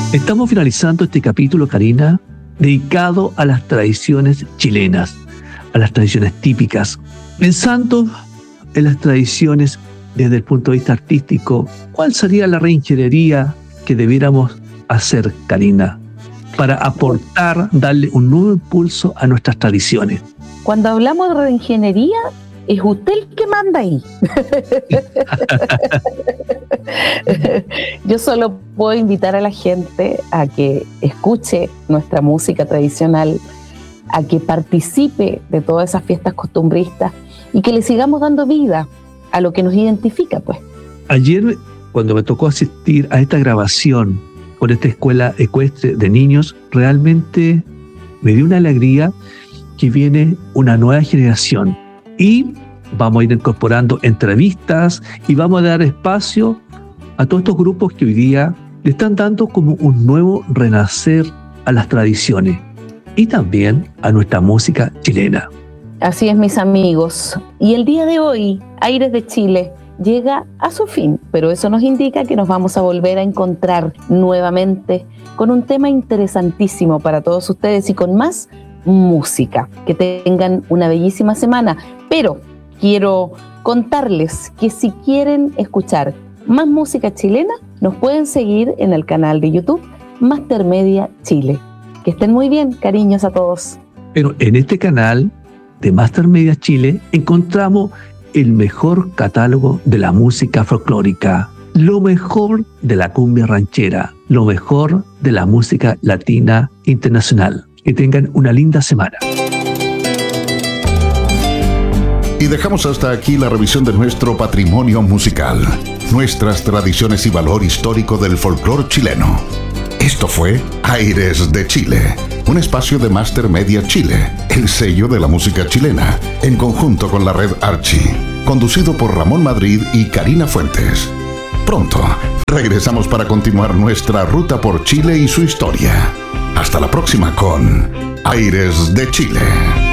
Estamos finalizando este capítulo, Karina, dedicado a las tradiciones chilenas, a las tradiciones típicas. Pensando en las tradiciones desde el punto de vista artístico, ¿cuál sería la reingeniería que debiéramos hacer, Karina, para aportar, darle un nuevo impulso a nuestras tradiciones? Cuando hablamos de reingeniería, es usted el que manda ahí. Yo solo puedo invitar a la gente a que escuche nuestra música tradicional, a que participe de todas esas fiestas costumbristas y que le sigamos dando vida a lo que nos identifica, pues. Ayer, cuando me tocó asistir a esta grabación con esta escuela ecuestre de niños, realmente me dio una alegría que viene una nueva generación y vamos a ir incorporando entrevistas y vamos a dar espacio a todos estos grupos que hoy día le están dando como un nuevo renacer a las tradiciones y también a nuestra música chilena. Así es, mis amigos. Y el día de hoy, Aires de Chile llega a su fin, pero eso nos indica que nos vamos a volver a encontrar nuevamente con un tema interesantísimo para todos ustedes y con más música. Que tengan una bellísima semana, pero quiero contarles que si quieren escuchar más música chilena, nos pueden seguir en el canal de YouTube Master Media Chile. Que estén muy bien, cariños a todos. Pero en este canal de Master Media Chile encontramos el mejor catálogo de la música folclórica, lo mejor de la cumbia ranchera, lo mejor de la música latina internacional. Que tengan una linda semana. Y dejamos hasta aquí la revisión de nuestro patrimonio musical, nuestras tradiciones y valor histórico del folclore chileno. Esto fue Aires de Chile, un espacio de Master Media Chile, el sello de la música chilena, en conjunto con la red Archie, conducido por Ramón Madrid y Karina Fuentes. Pronto regresamos para continuar nuestra ruta por Chile y su historia. Hasta la próxima con Aires de Chile.